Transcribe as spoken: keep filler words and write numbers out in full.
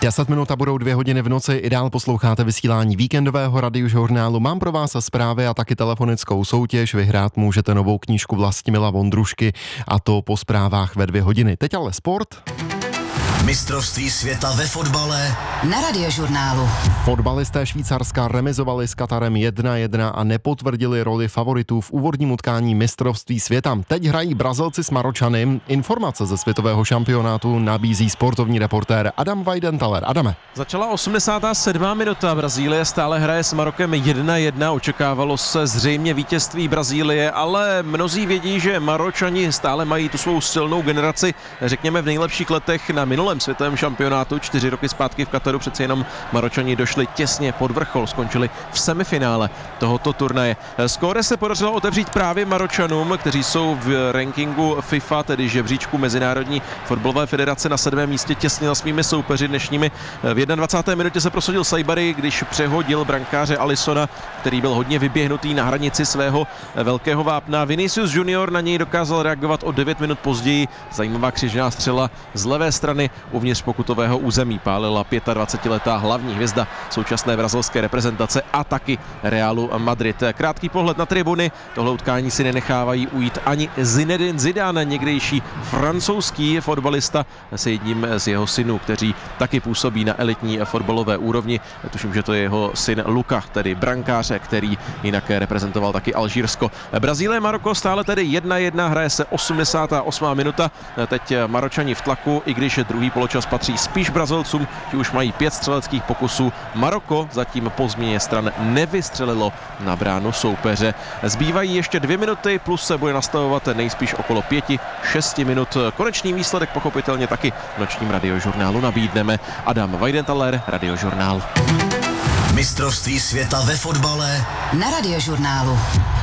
deset minut a budou dvě hodiny v noci. I dál posloucháte vysílání víkendového radiožurnálu. Mám pro vás zprávy a taky telefonickou soutěž. Vyhrát můžete novou knížku Vlastimila Vondrušky, a to po zprávách ve dvě hodiny. Teď ale sport. Mistrovství světa ve fotbale na radiožurnálu. Fotbalisté Švýcarska remizovali s Katarem jedna jedna a nepotvrdili roli favoritů v úvodním utkání mistrovství světa. Teď hrají Brazilci s Maročany. Informace ze světového šampionátu nabízí sportovní reportér Adam Weidenthaler. Adame. Začala osmdesátá sedmá minuta. Brazílie stále hraje s Marokem jedna jedna. Očekávalo se zřejmě vítězství Brazílie, ale mnozí vědí, že Maročani stále mají tu svou silnou generaci, řekněme v nejlepších letech na minulém světovém šampionátu. Čtyři roky zpátky v Kataru přeci jenom Maročani došli těsně pod vrchol, skončili v semifinále tohoto turnaje. Skóre se podařilo otevřít právě Maročanům, kteří jsou v rankingu FIFA, tedy žebříčku Mezinárodní fotbalové federace, na sedmém místě těsně za svými soupeři dnešními. V dvacáté první minutě se prosadil Saibari, když přehodil brankáře Alissona, který byl hodně vyběhnutý na hranici svého velkého vápna. Vinicius Junior na něj dokázal reagovat o devět minut později. Zajímavá křižná střela z levé strany uvnitř pokutového území pálila dvacetiletá hlavní hvězda současné brazilské reprezentace a taky Realu Madrid. Krátký pohled na tribuny, tohle utkání si nenechávají ujít ani Zinedine Zidane, někdejší francouzský fotbalista se jedním z jeho synů, kteří taky působí na elitní fotbalové úrovni. Tuším, že to je jeho syn Luka, tedy brankáře, který jinak reprezentoval taky Alžírsko. Brazílie Maroko stále tedy jedna jedna, hraje se osmdesátá osmá minuta. Teď Maročani v tlaku, i když druhý poločas patří spíš Brazilcům, ti už mají pět střeleckých pokusů. Maroko zatím po změně stran nevystřelilo na bránu soupeře. Zbývají ještě dvě minuty, plus se bude nastavovat nejspíš okolo pěti, šesti minut. Konečný výsledek pochopitelně taky v nočním radiožurnálu nabídneme. Adam Weidenthaler, Radiožurnál. Mistrovství světa ve fotbale na radiožurnálu.